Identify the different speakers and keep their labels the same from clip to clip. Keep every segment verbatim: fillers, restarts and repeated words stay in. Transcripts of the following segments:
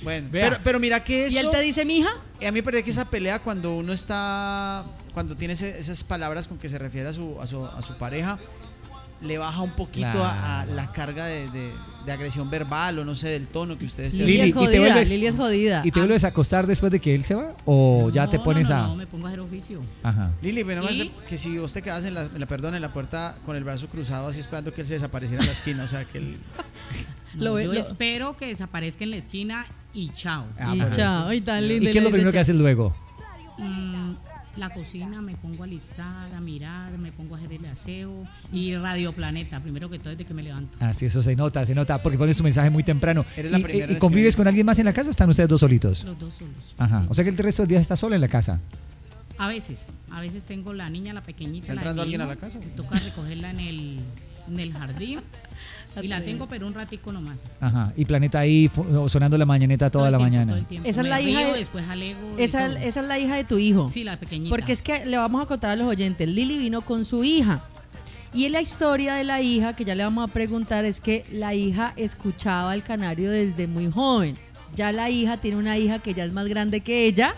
Speaker 1: Bueno, pero, pero mira que eso...
Speaker 2: ¿Y él te dice mija?
Speaker 1: A mí me parece que esa pelea cuando uno está... Cuando tiene ese, esas palabras con que se refiere a su, a su, a su pareja, le baja un poquito claro. a, a la carga de, de, de agresión verbal o no sé, del tono que ustedes
Speaker 2: Lili es jodida,
Speaker 3: ¿Y te vuelves,
Speaker 2: Lili es jodida.
Speaker 3: ¿Y te vuelves a acostar después de que él se va? ¿O no, ya te pones
Speaker 4: no, no,
Speaker 3: a...?
Speaker 4: No, me pongo a hacer oficio.
Speaker 3: Ajá.
Speaker 1: Lili, pero más que si vos te quedas en la, en la, perdón, en la puerta con el brazo cruzado así esperando que él se desapareciera en la esquina, o sea, que él...
Speaker 4: No, lo, yo lo... espero que desaparezca en la esquina y chao.
Speaker 2: Ah, y chao, y tan lindo.
Speaker 3: ¿Y qué es lo primero que haces luego?
Speaker 4: Mm, la cocina, me pongo a listar, a mirar, me pongo a hacer el aseo y Radio Planeta, primero que todo desde que me levanto.
Speaker 3: Ah, sí, eso se nota, se nota, porque pones tu mensaje muy temprano.
Speaker 1: ¿Eres la
Speaker 3: ¿Y, y convives con alguien más en la casa o están ustedes dos solitos?
Speaker 4: Los dos solos.
Speaker 3: Ajá, o sea que el resto del día está sola en la casa.
Speaker 4: A veces, a veces tengo la niña, la pequeñita.
Speaker 1: ¿Está entrando alguien a la casa?
Speaker 4: Me toca recogerla en el, en el jardín. Y la tengo pero un ratico nomás.
Speaker 3: Ajá, y Planeta ahí sonando la mañaneta toda la
Speaker 4: tiempo,
Speaker 3: mañana.
Speaker 4: Esa es la hija de, después alego
Speaker 2: esa, esa es la hija de tu hijo.
Speaker 4: Sí, la pequeñita.
Speaker 2: Porque es que le vamos a contar a los oyentes, Lili vino con su hija. Y la historia de la hija, que ya le vamos a preguntar, es que la hija escuchaba el canario desde muy joven. Ya la hija tiene una hija que ya es más grande que ella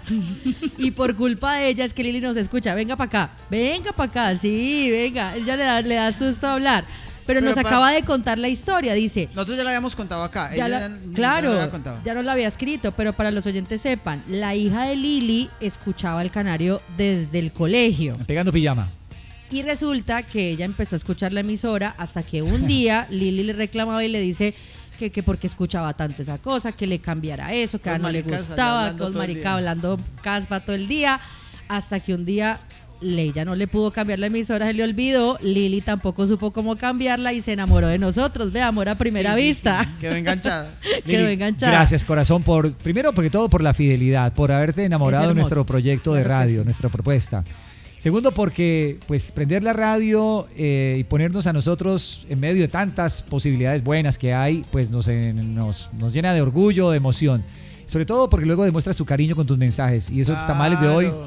Speaker 2: y por culpa de ella es que Lili nos escucha. Venga para acá, venga para acá, sí, venga. Ella le da, le da susto hablar. Pero, Pero nos pa, acaba de contar la historia, dice.
Speaker 1: Nosotros ya la habíamos contado acá.
Speaker 2: Ya
Speaker 1: Ella
Speaker 2: la,
Speaker 1: ya,
Speaker 2: claro,
Speaker 1: ya, no
Speaker 2: ya nos la había escrito, pero para los oyentes sepan, la hija de Lili escuchaba el canario desde el colegio.
Speaker 3: Pegando pijama.
Speaker 2: Y resulta que ella empezó a escuchar la emisora hasta que un día Lili le reclamaba y le dice que, que porque escuchaba tanto esa cosa, que le cambiara eso, que a no le gustaba, con marica hablando caspa todo el día, hasta que un día... ella no le pudo cambiar la emisora, se le olvidó, Lili tampoco supo cómo cambiarla y se enamoró de nosotros, ve, amor a primera sí, vista.
Speaker 1: Sí, sí. Quedó enganchada.
Speaker 2: Quedó
Speaker 3: Lili,
Speaker 2: enganchada.
Speaker 3: Gracias, corazón, por primero, porque todo por la fidelidad, por haberte enamorado de nuestro proyecto de
Speaker 2: claro
Speaker 3: radio,
Speaker 2: sí.
Speaker 3: nuestra propuesta. Segundo, porque pues prender la radio eh, y ponernos a nosotros en medio de tantas posibilidades buenas que hay, pues nos, eh, nos, nos llena de orgullo, de emoción. Sobre todo porque luego demuestras tu cariño con tus mensajes y esos claro. tamales de hoy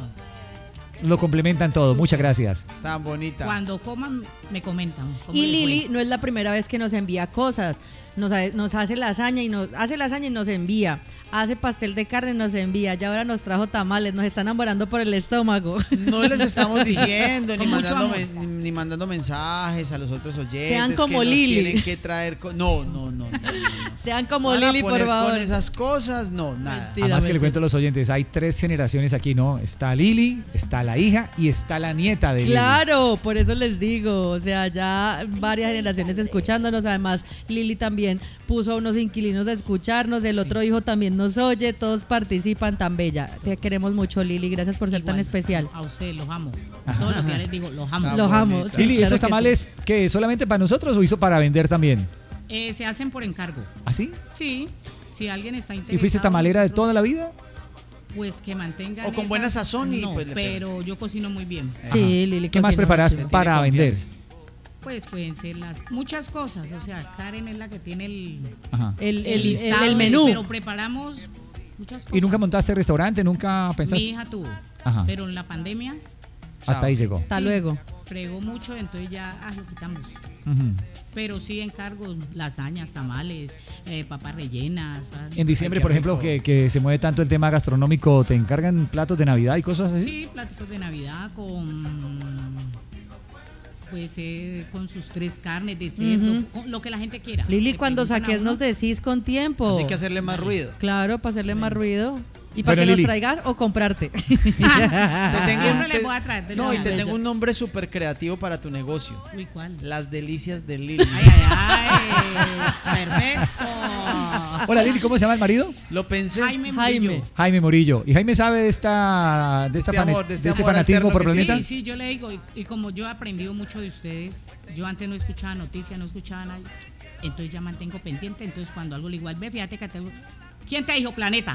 Speaker 3: lo complementan todo. Muchas gracias.
Speaker 1: Tan bonita.
Speaker 4: Cuando coman, me comentan.
Speaker 2: Y Lili no es la primera vez que nos envía cosas. Nos, nos hace lasaña y nos hace lasaña y nos envía. Hace pastel de carne y nos envía. Ya ahora nos trajo tamales. Nos está enamorando por el estómago.
Speaker 1: No les estamos diciendo ni mandando, ni, ni mandando mensajes a los otros oyentes.
Speaker 2: Sean como
Speaker 1: que
Speaker 2: Lili.
Speaker 1: Nos tienen que traer. Co- no, no, no, no, no, no.
Speaker 2: Sean como Lili, por favor.
Speaker 1: Con esas cosas, no, nada.
Speaker 2: Mentira,
Speaker 3: Además
Speaker 2: mentira.
Speaker 3: que le cuento a los oyentes, hay tres generaciones aquí, ¿no? Está Lili, está la hija y está la nieta de Lili.
Speaker 2: Claro, por eso les digo, o sea, ya varias generaciones escuchándonos, además Lili también puso a unos inquilinos a escucharnos, el sí. otro hijo también nos oye, todos participan, tan bella. Te queremos mucho, Lili, gracias por ser Igual, tan especial.
Speaker 4: A ustedes los amo. Todos los días les digo, los amo.
Speaker 2: Los amo. Sí,
Speaker 3: Lili,
Speaker 2: claro
Speaker 3: ¿esos
Speaker 2: que
Speaker 3: tamales
Speaker 2: sí.
Speaker 3: qué? ¿Solamente para nosotros o hizo para vender también?
Speaker 4: Eh, se hacen por encargo.
Speaker 3: ¿Ah, sí?
Speaker 4: Sí, si alguien está interesado.
Speaker 3: ¿Y fuiste tamalera
Speaker 4: nosotros,
Speaker 3: de toda la vida?
Speaker 4: Pues que mantengan.
Speaker 1: O con
Speaker 4: esa,
Speaker 1: buena sazón y
Speaker 4: no,
Speaker 1: pues le
Speaker 4: pero
Speaker 1: pegas.
Speaker 4: yo cocino muy bien.
Speaker 2: Sí, Lili.
Speaker 3: ¿Qué más preparas
Speaker 1: bien.
Speaker 3: para vender?
Speaker 4: Pues pueden ser las muchas cosas, o sea, Karen es la que tiene el
Speaker 3: Ajá.
Speaker 2: El, el,
Speaker 4: el, listado,
Speaker 2: el, el menú.
Speaker 4: pero preparamos muchas cosas.
Speaker 3: ¿Y nunca montaste restaurante? ¿Nunca pensaste?
Speaker 4: Mi hija tuvo,
Speaker 3: Ajá.
Speaker 4: pero en la pandemia
Speaker 3: Hasta ahí llegó.
Speaker 2: Hasta
Speaker 4: sí,
Speaker 2: luego.
Speaker 4: fregó mucho, entonces ya ah, lo quitamos.
Speaker 3: Uh-huh.
Speaker 4: Pero sí encargo lasañas, tamales, eh, papas rellenas.
Speaker 3: En diciembre,
Speaker 1: Ay,
Speaker 3: por ejemplo, que, que se mueve tanto el tema gastronómico, ¿te encargan platos de Navidad y cosas así?
Speaker 4: Sí, platos de Navidad con pues eh, con sus tres carnes de cerdo,
Speaker 2: Uh-huh.
Speaker 4: con lo que la gente quiera.
Speaker 2: Lili,
Speaker 4: Le
Speaker 2: cuando
Speaker 4: preguntan a
Speaker 2: saques
Speaker 4: uno.
Speaker 2: nos decís con tiempo.
Speaker 1: Hay que hacerle más ruido.
Speaker 2: Claro, para hacerle más ruido. Y para
Speaker 3: Bueno,
Speaker 2: que
Speaker 3: Lili.
Speaker 2: nos traigas o comprarte.
Speaker 1: Te tengo
Speaker 4: Siempre
Speaker 1: un-
Speaker 4: les
Speaker 1: te-
Speaker 4: voy a traer de
Speaker 1: No, y
Speaker 4: la
Speaker 1: te
Speaker 4: bella.
Speaker 1: tengo un nombre súper creativo para tu negocio.
Speaker 4: Uy, ¿cuál?
Speaker 1: Las delicias de Lili.
Speaker 4: Ay, ay, ay. Perfecto.
Speaker 3: Hola Lili, ¿cómo se llama el marido?
Speaker 1: Lo pensé.
Speaker 4: Jaime
Speaker 2: Jaime.
Speaker 4: Murillo.
Speaker 3: Jaime Morillo. ¿Y Jaime sabe de esta de, esta
Speaker 1: Este
Speaker 3: fane-
Speaker 1: amor, de este
Speaker 3: de este
Speaker 1: amor
Speaker 3: fanatismo
Speaker 1: alterno
Speaker 3: por
Speaker 1: que sí.
Speaker 3: Planeta?
Speaker 4: Sí, sí, yo le digo, y, y como yo he aprendido mucho de ustedes, yo antes no escuchaba noticias, no escuchaba nada, entonces ya mantengo pendiente, entonces cuando algo le digo, ve, fíjate que tengo... ¿Quién te dijo Planeta?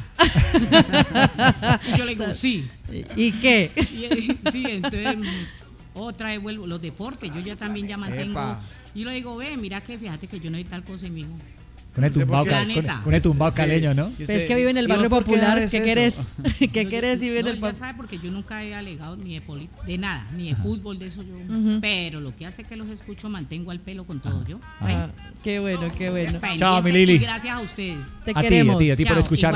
Speaker 4: Y yo le digo, sí.
Speaker 2: ¿Y qué?
Speaker 4: Y, sí, entonces otra vez vuelvo, los deportes, yo ya también ya mantengo...
Speaker 1: Epa.
Speaker 4: Y yo le digo, ve, mira que fíjate que yo no hay tal cosa en mí.
Speaker 3: Con el
Speaker 1: No sé
Speaker 3: tumbao,
Speaker 1: por qué.
Speaker 3: ca- con,
Speaker 4: Planeta.
Speaker 3: con el tumbao
Speaker 1: Sí.
Speaker 3: caleño, ¿no?
Speaker 1: Y
Speaker 2: Pues
Speaker 1: usted-
Speaker 2: es que vive en el
Speaker 1: ¿y
Speaker 2: barrio
Speaker 1: vos por qué
Speaker 2: popular.
Speaker 1: haces
Speaker 2: ¿Qué
Speaker 1: eso?
Speaker 2: querés? ¿Qué
Speaker 4: Yo-
Speaker 2: querés vivir en
Speaker 4: no,
Speaker 2: el
Speaker 4: ya
Speaker 2: barrio?
Speaker 4: sabe porque yo nunca he alegado ni de poli- de nada, ni de fútbol, de eso yo.
Speaker 2: Ujú.
Speaker 4: Pero lo que hace que los escucho, mantengo al pelo con todo yo.
Speaker 2: Ah, qué bueno, qué bueno.
Speaker 4: Pendiente,
Speaker 3: Chao, mi Lili.
Speaker 4: y gracias a ustedes.
Speaker 2: Te
Speaker 3: A ti, a
Speaker 2: queremos.
Speaker 3: ti, a ti por
Speaker 4: Chao,
Speaker 3: escuchar.